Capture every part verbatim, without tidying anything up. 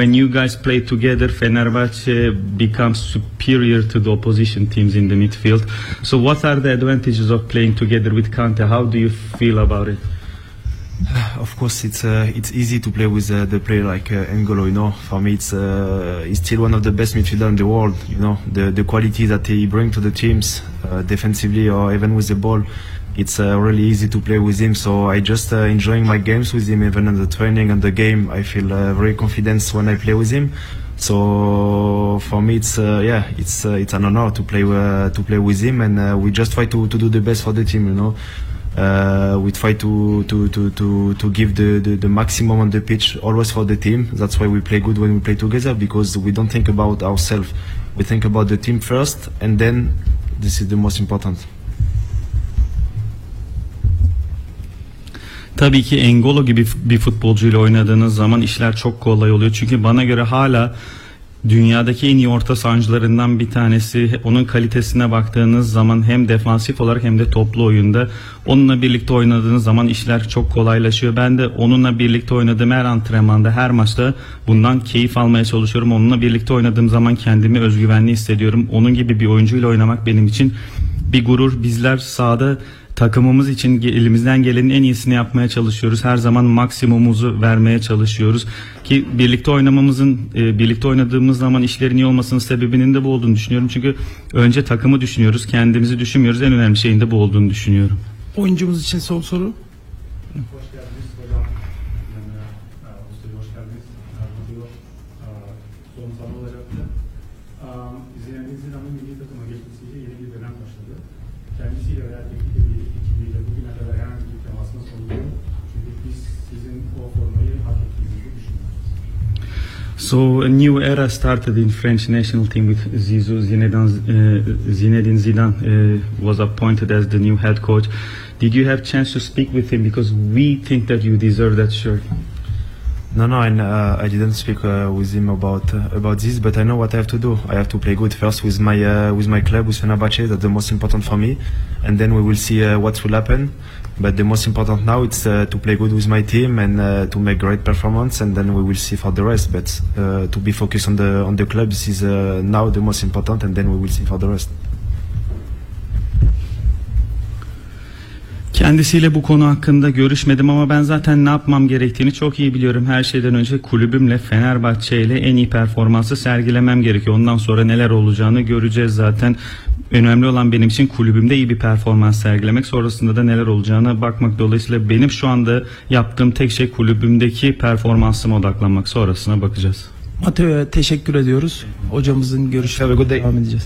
when you guys play together, Fenerbahce becomes superior to the opposition teams in the midfield. So what are the advantages of playing together with Kante? How do you feel about it? Of course, it's uh, it's easy to play with uh, the player like uh, N'Golo. You know, for me, it's uh, he's still one of the best midfielders in the world. You know, the the quality that he brings to the teams, uh, defensively or even with the ball, it's uh, really easy to play with him. So I just uh, enjoying my games with him, even in the training and the game. I feel uh, very confident when I play with him. So for me, it's uh, yeah, it's uh, it's an honor to play uh, to play with him, and uh, we just try to to do the best for the team. You know. Uh, we try to to to to to give the, the the maximum on the pitch, always for the team. That's why we play good when we play together, because we don't think about ourselves. We think about the team first, and then this is the most important. Tabii ki N'Golo gibi bir futbolcuyla oynadığınız zaman işler çok kolay oluyor. Çünkü bana göre hala dünyadaki en iyi orta sahancılarından bir tanesi. Onun kalitesine baktığınız zaman hem defansif olarak hem de toplu oyunda onunla birlikte oynadığınız zaman işler çok kolaylaşıyor. Ben de onunla birlikte oynadığım her antrenmanda, her maçta bundan keyif almaya çalışıyorum. Onunla birlikte oynadığım zaman kendimi özgüvenli hissediyorum. Onun gibi bir oyuncuyla oynamak benim için bir gurur. Bizler sahada takımımız için elimizden gelenin en iyisini yapmaya çalışıyoruz. Her zaman maksimumumuzu vermeye çalışıyoruz. Ki birlikte oynamamızın, birlikte oynadığımız zaman işlerin iyi olmasının sebebinin de bu olduğunu düşünüyorum. Çünkü önce takımı düşünüyoruz, kendimizi düşünmüyoruz. En önemli şeyin de bu olduğunu düşünüyorum. Oyuncumuz için son soru. Zinedine Zidane'ın milli takıma geçmesiyle yeni bir dönem başladı. Kendisiyle veya teknik ekibiyle bugüne kadar herhangi bir temasınız oldu mu? Çünkü biz sizin o formayı hak ettiğinizi düşünüyoruz. So a new era started in French national team with Zizou. Zinedine, uh, Zinedine Zidane uh, was appointed as the new head coach. Did you have chance to speak with him, because we think that you deserve that shirt? No, no, and uh, I didn't speak uh, with him about uh, about this, but I know what I have to do. I have to play good first with my uh, with my club, with Fenerbahce. That's the most important for me, and then we will see uh, what will happen. But the most important now it's uh, to play good with my team and uh, to make great performance, and then we will see for the rest. But uh, to be focused on the on the club, this is uh, now the most important, and then we will see for the rest. Kendisiyle bu konu hakkında görüşmedim ama ben zaten ne yapmam gerektiğini çok iyi biliyorum. Her şeyden önce kulübümle, Fenerbahçe ile en iyi performansı sergilemem gerekiyor. Ondan sonra neler olacağını göreceğiz zaten. Önemli olan benim için kulübümde iyi bir performans sergilemek. Sonrasında da neler olacağına bakmak. Dolayısıyla benim şu anda yaptığım tek şey kulübümdeki performansıma odaklanmak. Sonrasına bakacağız. Mateo'ya teşekkür ediyoruz. Hocamızın görüşlerine devam edeceğiz.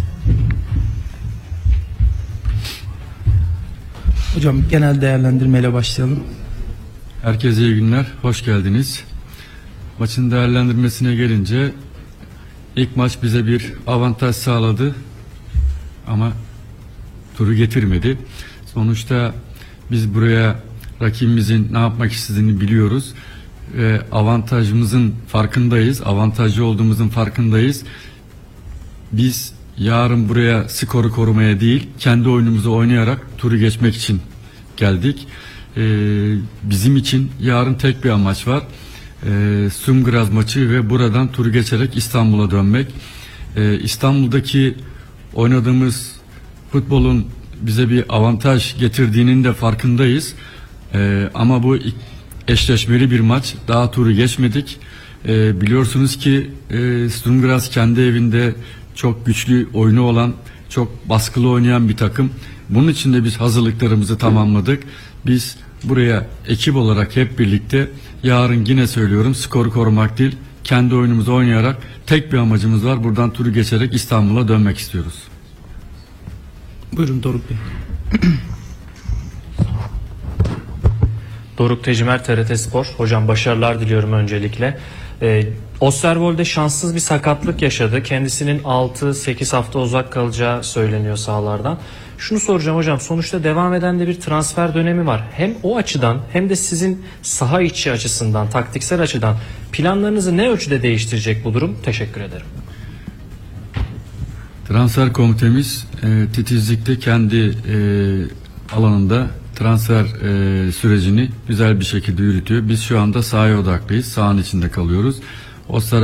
Hocam genel değerlendirmeyle başlayalım. Herkese iyi günler, hoş geldiniz. Maçın değerlendirmesine gelince ilk maç bize bir avantaj sağladı ama turu getirmedi. Sonuçta biz buraya rakibimizin ne yapmak istediğini biliyoruz ve avantajımızın farkındayız, avantajlı olduğumuzun farkındayız. Biz yarın buraya skoru korumaya değil, kendi oyunumuzu oynayarak turu geçmek için geldik. Ee, bizim için yarın tek bir amaç var. Ee, Sumgras maçı ve buradan turu geçerek İstanbul'a dönmek. Ee, İstanbul'daki oynadığımız futbolun bize bir avantaj getirdiğinin de farkındayız. Ee, ama bu eşleşmeli bir maç. Daha turu geçmedik. Ee, biliyorsunuz ki e, Sumgras kendi evinde çok güçlü oyunu olan, çok baskılı oynayan bir takım. Bunun için de biz hazırlıklarımızı tamamladık. Biz buraya ekip olarak hep birlikte yarın yine söylüyorum skoru korumak değil, kendi oyunumuzu oynayarak tek bir amacımız var. Buradan turu geçerek İstanbul'a dönmek istiyoruz. Buyurun Doruk Bey. Doruk Tecimer, T R T Spor. Hocam başarılar diliyorum öncelikle. Ee, Osterwold'de şanssız bir sakatlık yaşadı. Kendisinin altı sekiz hafta uzak kalacağı söyleniyor sahalardan. Şunu soracağım hocam, sonuçta devam eden de bir transfer dönemi var. Hem o açıdan hem de sizin saha içi açısından, taktiksel açıdan planlarınızı ne ölçüde değiştirecek bu durum? Teşekkür ederim. Transfer komitemiz e, titizlikte kendi e, alanında transfer e, sürecini güzel bir şekilde yürütüyor. Biz şu anda sahaya odaklıyız. Sahanın içinde kalıyoruz. O